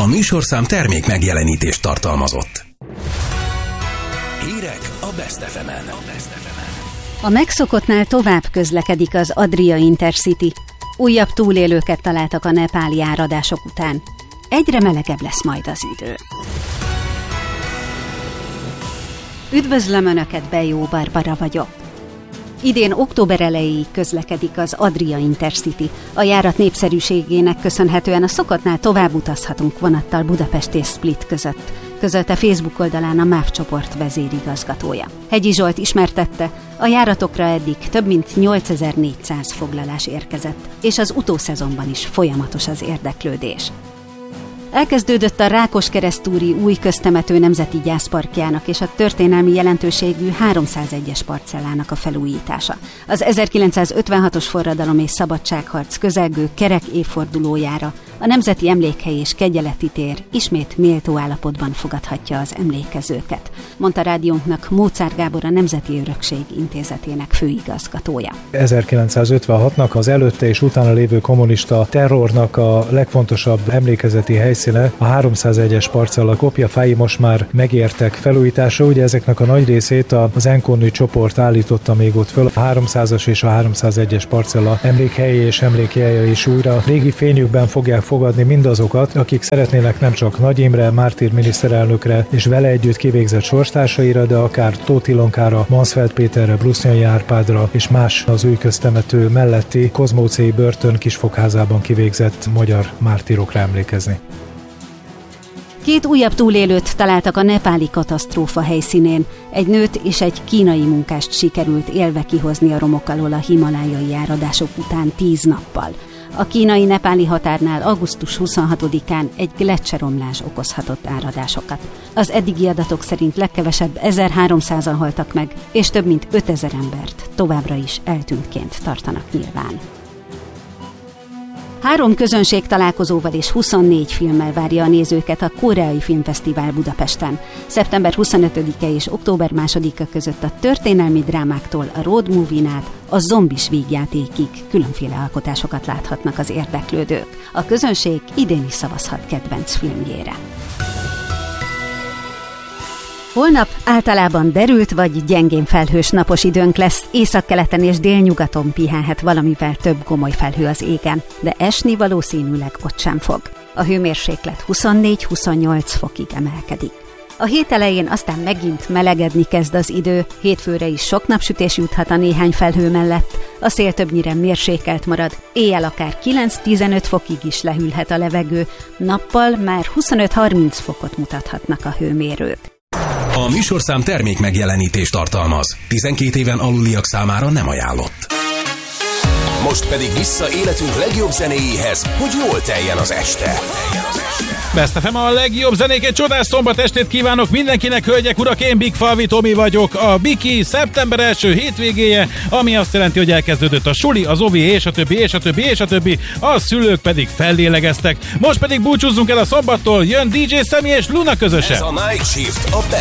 műsorszám termék megjelenítést tartalmazott. Hírek a Best FM-en. A megszokottnál tovább közlekedik az Adria Intercity. Újabb túlélőket találtak a nepáli áradások után. Egyre melegebb lesz majd az idő. Üdvözlöm Önöket, Bejó Barbara vagyok. Idén október elejéig közlekedik az Adria Intercity. A járat népszerűségének köszönhetően a szokottnál tovább utazhatunk vonattal Budapest és Split között, közölte Facebook oldalán a MÁV csoport vezérigazgatója. Hegyi Zsolt ismertette, a járatokra eddig több mint 8400 foglalás érkezett, és az utószezonban is folyamatos az érdeklődés. Elkezdődött a Rákoskeresztúri új köztemető nemzeti gyászparkjának és a történelmi jelentőségű 301-es parcellának a felújítása. Az 1956-os forradalom és szabadságharc közelgő kerek évfordulójára a Nemzeti Emlékhely és Kegyeleti tér ismét méltó állapotban fogadhatja az emlékezőket, mondta rádiónknak Móczár Gábor, a Nemzeti Örökség Intézetének főigazgatója. 1956-nak az előtte és utána lévő kommunista terrornak a legfontosabb emlékezeti helyszíne, a 301-es parcella kopjafái most már megértek felújításra. Ugye ezeknek a nagy részét az Enkonnű csoport állította még ott föl. A 300-as és a 301-es parcella emlékhelyi és emlékjelje is újra régi fényükben fogják fogadni mindazokat, akik szeretnének nem csak Nagy Imre, mártír miniszterelnökre és vele együtt kivégzett sorstársaira, de akár Tóth Ilonkára, Mansfeld Péterre, Brusnyai Árpádra és más az új köztemető melletti Kozmócéi börtön kisfogházában kivégzett magyar mártírokra emlékezni. 2 újabb túlélőt találtak a nepáli katasztrófa helyszínén. Egy nőt és egy kínai munkást sikerült élve kihozni a romok alól a himalájai áradások után 10 nappal. A kínai-nepáli határnál augusztus 26-án egy gleccseromlás okozhatott áradásokat. Az eddigi adatok szerint legkevesebb 1300-an haltak meg, és több mint 5000 embert továbbra is eltűntként tartanak nyilván. 3 közönségtalálkozóval és 24 filmmel várja a nézőket a Koreai Filmfesztivál Budapesten. Szeptember 25-e és október 2-a között a történelmi drámáktól a road movie-n át a zombis vígjátékig különféle alkotásokat láthatnak az érdeklődők. A közönség idén is szavazhat kedvenc filmjére. Holnap általában derült vagy gyengén felhős napos időnk lesz, északkeleten és délnyugaton pihenhet valamivel több gomoly felhő az égen, de esni valószínűleg ott sem fog. A hőmérséklet 24-28 fokig emelkedik. A hét elején aztán megint melegedni kezd az idő, hétfőre is sok napsütés juthat a néhány felhő mellett, a szél többnyire mérsékelt marad, éjjel akár 9-15 fokig is lehűlhet a levegő, nappal már 25-30 fokot mutathatnak a hőmérők. A műsorszám termék megjelenítést tartalmaz. 12 éven aluliak számára nem ajánlott. Most pedig vissza életünk legjobb zenéjéhez, hogy jól teljen az este. Best FM, a legjobb zenék, egy csodás szombat estét kívánok mindenkinek, hölgyek, urak, én Big Falvi Tomi vagyok. A Biki szeptember első hétvégéje, ami azt jelenti, hogy elkezdődött a suli, az ovi, és a többi, a szülők pedig fellélegeztek. Most pedig búcsúzzunk el a szombattól, jön DJ Sammy és Luna közösen. Ez a Night Shift, a